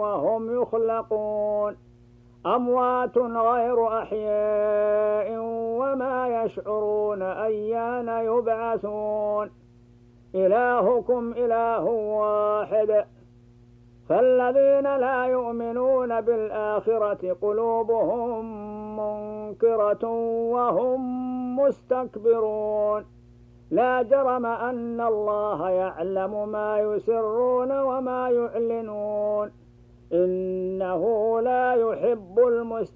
وهم يخلقون أموات غير أحياء وما يشعرون أيان يبعثون إلهكم إله واحد فالذين لا يؤمنون بالآخرة قلوبهم منكرة وهم مستكبرون لا جرم أن الله يعلم ما يسرون وما يعلنون إنه لا يحب المستكبرين